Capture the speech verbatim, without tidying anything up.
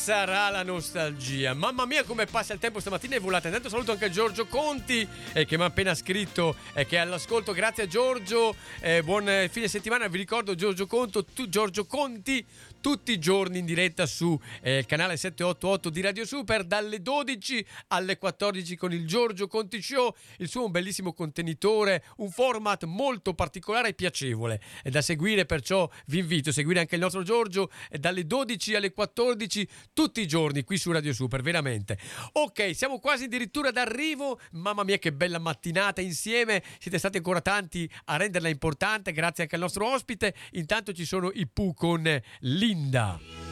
sarà la nostalgia. Mamma mia come passa il tempo stamattina, è volata. Intanto saluto anche Giorgio Conti eh, che mi ha appena scritto e eh, che è all'ascolto. Grazie a Giorgio, eh, buon eh, fine settimana. Vi ricordo Giorgio Conto, tu, Giorgio Conti tutti i giorni in diretta su eh, il canale settecentottantotto di Radio Super dalle dodici alle quattordici con il Giorgio Conti Show, il suo un bellissimo contenitore, un format molto particolare e piacevole è da seguire, perciò vi invito a seguire anche il nostro Giorgio eh, dalle dodici alle quattordici tutti i giorni qui su Radio Super, veramente. Ok, siamo quasi addirittura d'arrivo, mamma mia che bella mattinata insieme, siete stati ancora tanti a renderla importante, grazie anche al nostro ospite. Intanto ci sono i Pooh con Linda.